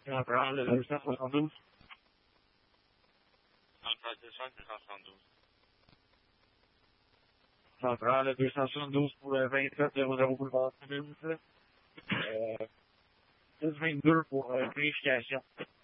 Central, le 272. Central 272. Central, le 272 pour le 2700 boulevard Timmins. 1022 pour vérification.